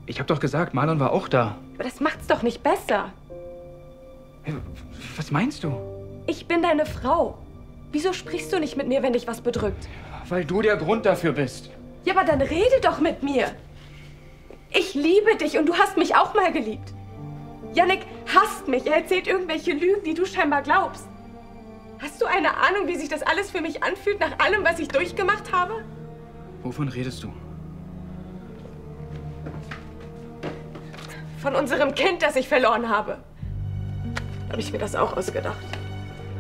Ich hab doch gesagt, Marlon war auch da. Aber das macht's doch nicht besser. Hey, was meinst du? Ich bin deine Frau. Wieso sprichst du nicht mit mir, wenn dich was bedrückt? Weil du der Grund dafür bist. Ja, aber dann rede doch mit mir. Ich liebe dich und du hast mich auch mal geliebt. Jannik hasst mich. Er erzählt irgendwelche Lügen, die du scheinbar glaubst. Hast du eine Ahnung, wie sich das alles für mich anfühlt, nach allem, was ich durchgemacht habe? Wovon redest du? Von unserem Kind, das ich verloren habe. Habe ich mir das auch ausgedacht.